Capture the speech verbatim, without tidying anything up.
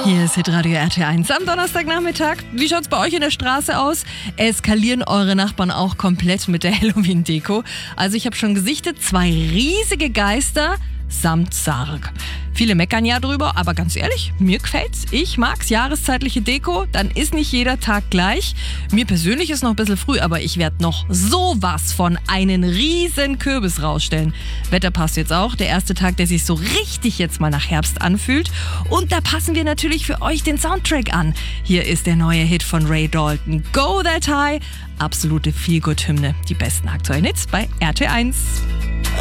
Hier ist Hitradio R T eins am Donnerstagnachmittag. Wie schaut's bei euch in der Straße aus? Eskalieren eure Nachbarn auch komplett mit der Halloween-Deko? Also ich habe schon gesichtet, zwei riesige Geister samt Sarg. Viele meckern ja drüber, aber ganz ehrlich, mir gefällt's. Ich mag's, jahreszeitliche Deko, dann ist nicht jeder Tag gleich. Mir persönlich ist noch ein bisschen früh, aber ich werde noch sowas von einen riesen Kürbis rausstellen. Wetter passt jetzt auch, der erste Tag, der sich so richtig jetzt mal nach Herbst anfühlt. Und da passen wir natürlich für euch den Soundtrack an. Hier ist der neue Hit von Ray Dalton, Go That High. Absolute Feel-Good-Hymne. Die besten aktuellen Hits bei R T eins.